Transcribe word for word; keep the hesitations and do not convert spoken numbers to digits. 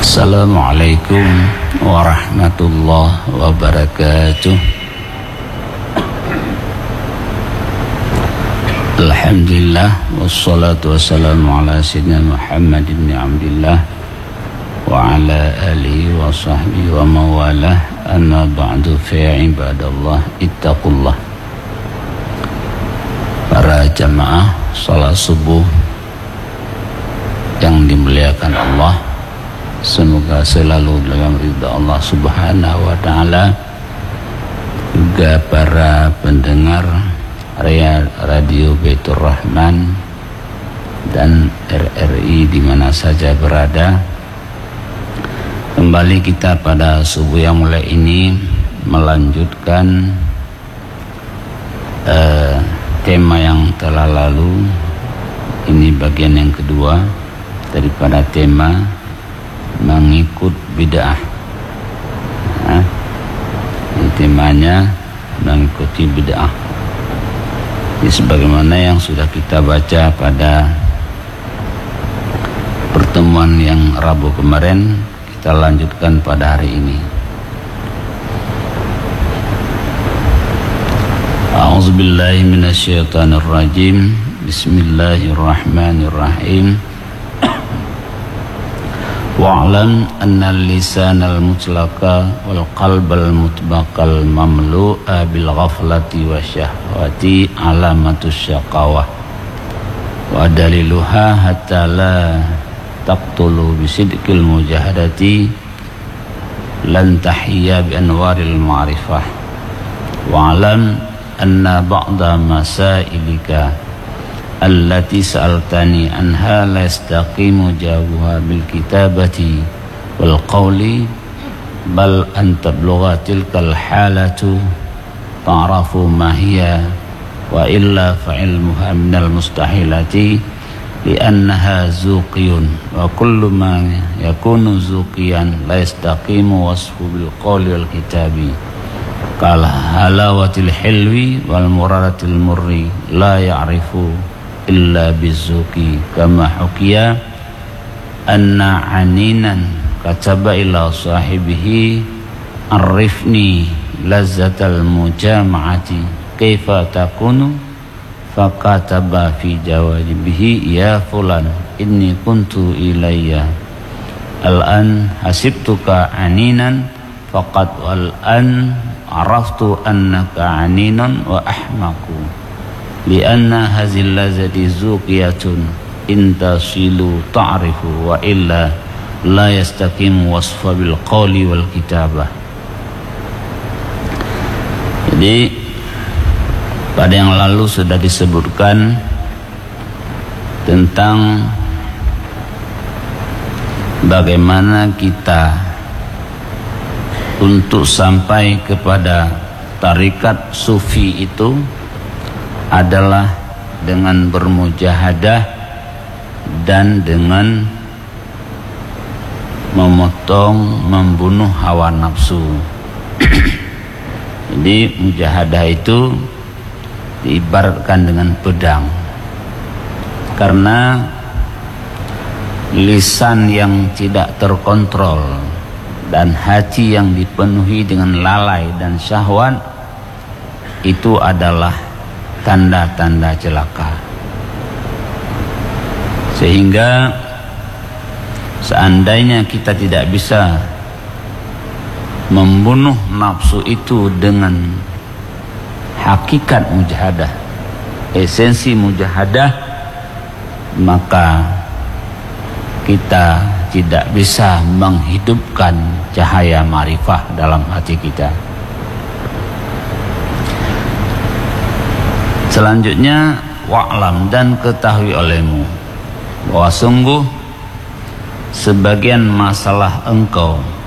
Assalamualaikum warahmatullahi wabarakatuh. Alhamdulillah wassalatu wassalamu ala sayyidina Muhammad ibn Abdillah wa ala alihi wa sahbihi wa mawalah. Amma ba'du, fa ibadallah ittaqullah. Para jamaah salat subuh yang dimuliakan Allah, semoga selalu dalam ridha Allah Subhanahu wa taala. Juga para pendengar Radio Baitur Rahman dan R R I di mana saja berada. Kembali kita pada subuh yang mulai ini melanjutkan uh, tema yang telah lalu. Ini bagian yang kedua daripada tema mengikut bid'ah. Nah, ini temanya mengikuti bid'ah. Ini sebagaimana yang sudah kita baca pada pertemuan yang Rabu kemarin, kita lanjutkan pada hari ini. A'udzubillahi minasyaitonirrajim. Bismillahirrahmanirrahim. Wa'lam anna al-lisanal mutlaqa wal qalbal mutbaqal mamlu'a bil ghaflati wa syahwati alamatus syaqawah wa daliluha hatta la taqtulu bisidqil mujahadati lan tahiyya bi anwaril ma'rifah. Wa'lam anna ba'da masailika allati sa'altani anha la yastaqimu jawabuha bil kitabati wal qawli bal an tablugha tilkal halatu ta'rafu ma hiya wa illa fa ilmuha minal mustahilati li'annaha zuqiyun wa kullu ma yakunu zuqiyan la yastaqimu wasfu bil qawli wal kitabi kal halawatil hilwi wal muraratil murri la ya'rifu illa bizuki kama hukiya anna aninan kataba ila sahibihi arifni lazzatal mujama'ati kaifa takunu fakataba fi jawabihi ya fulan inni kuntu ilayya al-an hasibtuka aninan faqad wal-an araftu annaka aninan wa ahmaku lianna hazil lazati zuqiyatun intasilu ta'rifu wa illa la yastaqimu wasfa bil qawli wal kitabah. Jadi pada yang lalu sudah disebutkan tentang bagaimana kita untuk sampai kepada tarikat sufi itu adalah dengan bermujahadah dan dengan memotong, membunuh hawa nafsu. Jadi mujahadah itu diibaratkan dengan pedang, karena lisan yang tidak terkontrol dan hati yang dipenuhi dengan lalai dan syahwat itu adalah tanda-tanda celaka. Sehingga seandainya kita tidak bisa membunuh nafsu itu dengan hakikat mujahadah, esensi mujahadah, maka kita tidak bisa menghidupkan cahaya ma'rifah dalam hati kita. Selanjutnya, wa'lam, dan ketahui olehmu bahwa sungguh sebagian masalah engkau